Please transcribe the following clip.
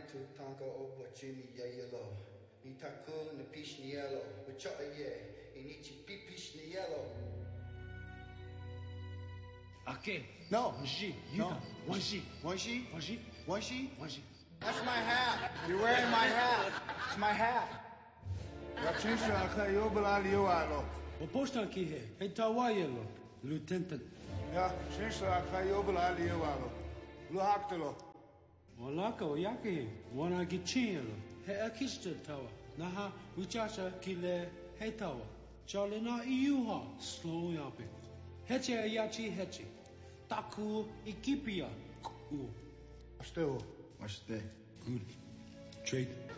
tu tanka o Jimmy yellow. Ni taku na pish ni yellow. Wachota ye, inichi pipish ni yellow. Okay. No. Wanshi. No. Wanshi. Wanshi? Wanshi. Wanshi? Wanshi. That's my hat. You're wearing my hat. It's my hat. Rachisha akayobala liwalo. Opostan ki hai. Hey tawayelo. Lieutenant. Ja, shisha akayobala liwalo. Luhaktelo. Walaka oyaki. Wana gichielo. Hey akista tawa. Naha uchasha kile hey tawa. Charlina iuha. Slow yapi. Heche ayachi heche. Taku ikipia. Still. Good. Trade.